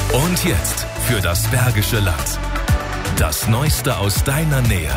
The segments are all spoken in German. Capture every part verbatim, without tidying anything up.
Und jetzt für das Bergische Land. Das Neueste aus deiner Nähe.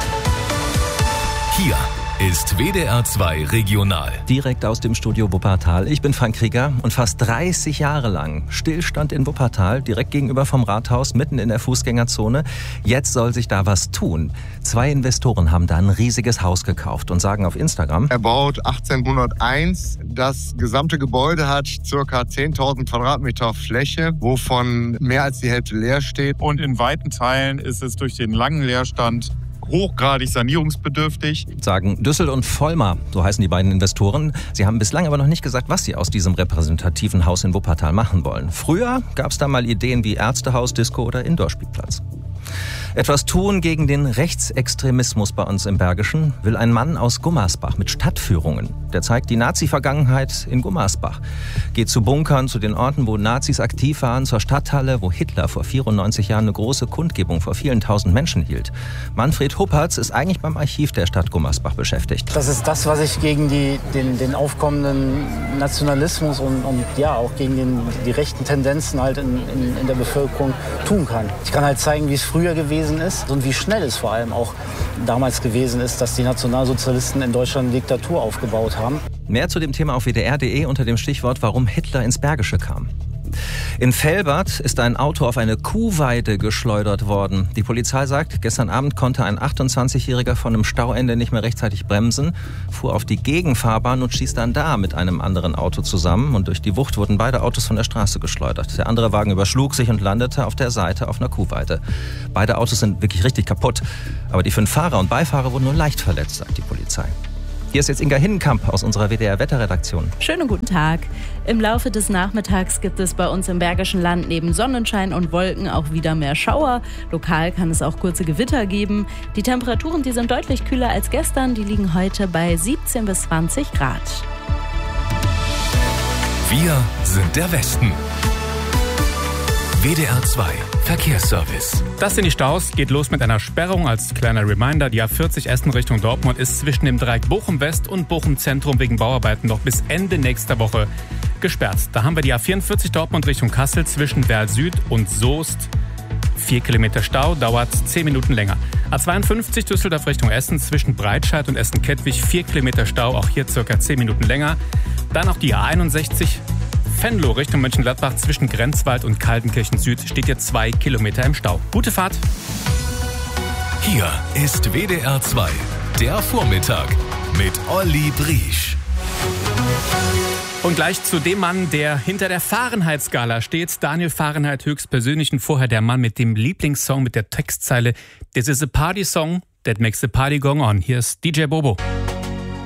Hier ist W D R zwei Regional. Direkt aus dem Studio Wuppertal. Ich bin Frank Krieger und fast dreißig Jahre lang Stillstand in Wuppertal, direkt gegenüber vom Rathaus, mitten in der Fußgängerzone. Jetzt soll sich da was tun. Zwei Investoren haben da ein riesiges Haus gekauft und sagen auf Instagram: Erbaut achtzehnhunderteins. Das gesamte Gebäude hat ca. zehntausend Quadratmeter Fläche, wovon mehr als die Hälfte leer steht. Und in weiten Teilen ist es durch den langen Leerstand hochgradig sanierungsbedürftig. Sagen Düssel und Vollmer, so heißen die beiden Investoren. Sie haben bislang aber noch nicht gesagt, was sie aus diesem repräsentativen Haus in Wuppertal machen wollen. Früher gab es da mal Ideen wie Ärztehaus, Disco oder Indoorspielplatz. Etwas tun gegen den Rechtsextremismus bei uns im Bergischen will ein Mann aus Gummersbach mit Stadtführungen. Der zeigt die Nazi-Vergangenheit in Gummersbach. Geht zu Bunkern, zu den Orten, wo Nazis aktiv waren, zur Stadthalle, wo Hitler vor vierundneunzig Jahren eine große Kundgebung vor vielen tausend Menschen hielt. Manfred Huppertz ist eigentlich beim Archiv der Stadt Gummersbach beschäftigt. Das ist das, was ich gegen die, den, den aufkommenden Nationalismus und, und ja auch gegen den, die rechten Tendenzen halt in, in, in der Bevölkerung tun kann. Ich kann halt zeigen, wie es früher gewesen ist und wie schnell es vor allem auch damals gewesen ist, dass die Nationalsozialisten in Deutschland eine Diktatur aufgebaut haben. Mehr zu dem Thema auf w d r punkt d e unter dem Stichwort „Warum Hitler ins Bergische kam“. In Velbert ist ein Auto auf eine Kuhweide geschleudert worden. Die Polizei sagt, gestern Abend konnte ein achtundzwanzigjähriger von einem Stauende nicht mehr rechtzeitig bremsen, fuhr auf die Gegenfahrbahn und stieß dann da mit einem anderen Auto zusammen. Und durch die Wucht wurden beide Autos von der Straße geschleudert. Der andere Wagen überschlug sich und landete auf der Seite auf einer Kuhweide. Beide Autos sind wirklich richtig kaputt. Aber die fünf Fahrer und Beifahrer wurden nur leicht verletzt, sagt die Polizei. Hier ist jetzt Inga Hinnenkamp aus unserer W D R-Wetterredaktion. Schönen guten Tag. Im Laufe des Nachmittags gibt es bei uns im Bergischen Land neben Sonnenschein und Wolken auch wieder mehr Schauer. Lokal kann es auch kurze Gewitter geben. Die Temperaturen, die sind deutlich kühler als gestern. Die liegen heute bei siebzehn bis zwanzig Grad. Wir sind der Westen. W D R zwei Verkehrsservice. Das sind die Staus. Geht los mit einer Sperrung. Als kleiner Reminder, die A vierzig Essen Richtung Dortmund ist zwischen dem Dreieck Bochum West und Bochum Zentrum wegen Bauarbeiten noch bis Ende nächster Woche gesperrt. Da haben wir die A vierundvierzig Dortmund Richtung Kassel zwischen Werl Süd und Soest. Vier Kilometer Stau, dauert zehn Minuten länger. A zweiundfünfzig Düsseldorf Richtung Essen zwischen Breitscheid und Essen-Kettwig. Vier Kilometer Stau, auch hier circa zehn Minuten länger. Dann auch die A einundsechzig Venlo Richtung Mönchengladbach zwischen Grenzwald und Kaltenkirchen Süd steht jetzt zwei Kilometer im Stau. Gute Fahrt. Hier ist W D R zwei, der Vormittag mit Olli Briesch. Und gleich zu dem Mann, der hinter der Fahrenheit-Skala steht. Daniel Fahrenheit höchstpersönlich und vorher der Mann mit dem Lieblingssong mit der Textzeile "This is a party song that makes the party go on". Hier ist D J Bobo.